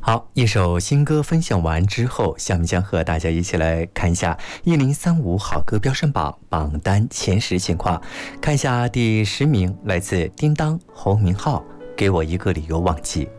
好，一首新歌分享完之后，下面将和大家一起来看一下1035好歌飙升榜榜单前10情况。看一下第10名，来自叮当侯明昊，给我一个理由忘记。